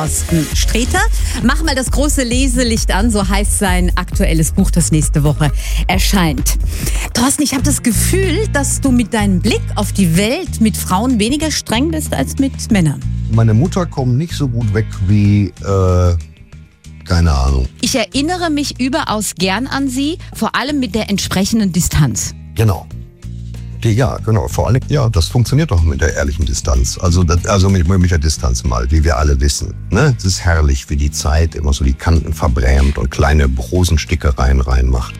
Thorsten Sträter. Mach mal das große Leselicht an, so heißt sein aktuelles Buch, das nächste Woche erscheint. Thorsten, ich habe das Gefühl, dass du mit deinem Blick auf die Welt mit Frauen weniger streng bist als mit Männern. Meine Mutter kommt nicht so gut weg wie, keine Ahnung. Ich erinnere mich überaus gern an sie, vor allem mit der entsprechenden Distanz. Genau. Ja, genau. Vor allem, ja, das funktioniert doch mit der ehrlichen Distanz. Also mit der Distanz mal, wie wir alle wissen. Ne? Es ist herrlich, wie die Zeit immer so die Kanten verbrämt und kleine Rosenstickereien reinmacht.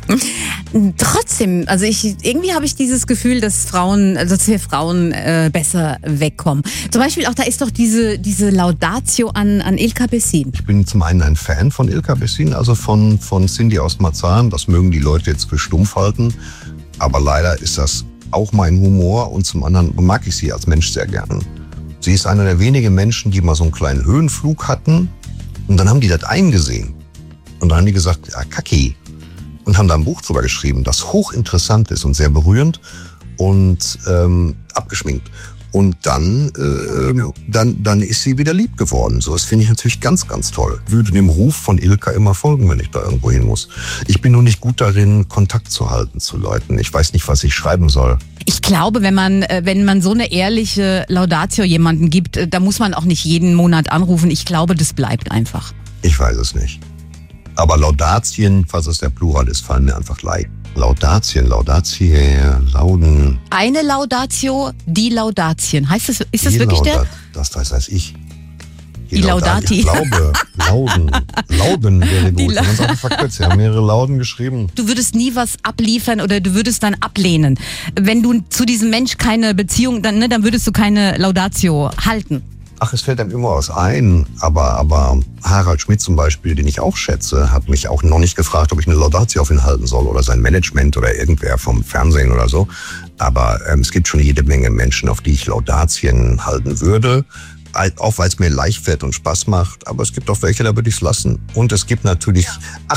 Trotzdem, also irgendwie habe ich dieses Gefühl, dass wir Frauen besser wegkommen. Zum Beispiel auch, da ist doch diese Laudatio an Ilka Bessin. Ich bin zum einen ein Fan von Ilka Bessin, also von Cindy aus Marzahn. Das mögen die Leute jetzt für stumpf halten. Aber leider ist das auch mein Humor und zum anderen mag ich sie als Mensch sehr gern. Sie ist einer der wenigen Menschen, die mal so einen kleinen Höhenflug hatten und dann haben die das eingesehen. Und dann haben die gesagt, ja, Kacki. Und haben da ein Buch drüber geschrieben, das hochinteressant ist und sehr berührend und abgeschminkt. Und dann ist sie wieder lieb geworden. So, das finde ich natürlich ganz, ganz toll. Ich würde dem Ruf von Ilka immer folgen, wenn ich da irgendwo hin muss. Ich bin nur nicht gut darin, Kontakt zu halten zu Leuten. Ich weiß nicht, was ich schreiben soll. Ich glaube, wenn man so eine ehrliche Laudatio jemandem gibt, da muss man auch nicht jeden Monat anrufen. Ich glaube, das bleibt einfach. Ich weiß es nicht. Aber Laudatien, falls es der Plural ist, fallen mir einfach leicht. Laudatien, Laudatie, Lauden. Eine Laudatio, die Laudatien. Ist das wirklich Das weiß ich. Die Laudati. Ich glaube, Lauden wäre gut. Wir haben es auch verkürzt. Sie haben mehrere Lauden geschrieben. Du würdest nie was abliefern oder du würdest dann ablehnen. Wenn du zu diesem Mensch keine Beziehung, dann würdest du keine Laudatio halten. Ach, es fällt einem immer was ein. Aber Harald Schmidt zum Beispiel, den ich auch schätze, hat mich auch noch nicht gefragt, ob ich eine Laudatio auf ihn halten soll oder sein Management oder irgendwer vom Fernsehen oder so. Aber es gibt schon jede Menge Menschen, auf die ich Laudatien halten würde. Auch weil es mir leicht fällt und Spaß macht. Aber es gibt auch welche, da würde ich es lassen. Und es gibt natürlich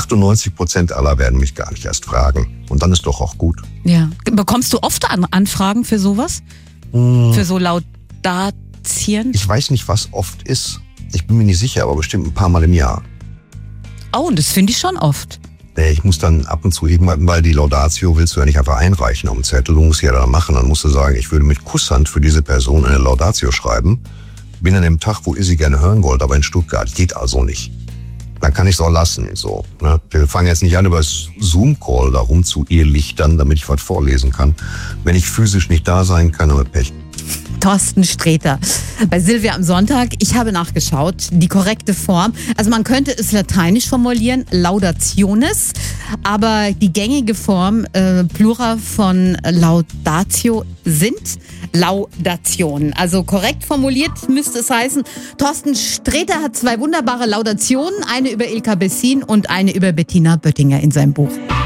98% aller werden mich gar nicht erst fragen. Und dann ist doch auch gut. Ja. Bekommst du oft Anfragen für sowas? Für so Laudatien? Ich weiß nicht, was oft ist. Ich bin mir nicht sicher, aber bestimmt ein paar Mal im Jahr. Oh, und das finde ich schon oft. Ich muss dann ab und zu irgendwann, weil die Laudatio willst du ja nicht einfach einreichen auf dem Zettel, du musst ja dann machen. Dann musst du sagen, ich würde mit Kusshand für diese Person eine Laudatio schreiben. Bin an dem Tag, wo ihr sie gerne hören wollt, aber in Stuttgart. Geht also nicht. Dann kann ich es auch lassen. So, ne? Wir fangen jetzt nicht an, über das Zoom-Call darum zu irrlichtern, damit ich was vorlesen kann. Wenn ich physisch nicht da sein kann, dann Pech. Thorsten Sträter bei Silvia am Sonntag. Ich habe nachgeschaut, die korrekte Form. Also man könnte es lateinisch formulieren, Laudationes, aber die gängige Form, Plural von Laudatio sind Laudationen. Also korrekt formuliert müsste es heißen, Thorsten Sträter hat 2 wunderbare Laudationen, eine über Ilka Bessin und eine über Bettina Böttinger in seinem Buch.